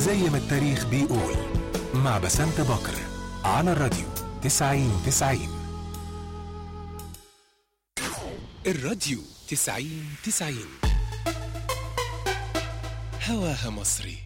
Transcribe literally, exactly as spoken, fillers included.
زي ما التاريخ بيقول، مع بسنت بكر على الراديو تسعين تسعين. الراديو تسعين تسعين هواها مصري.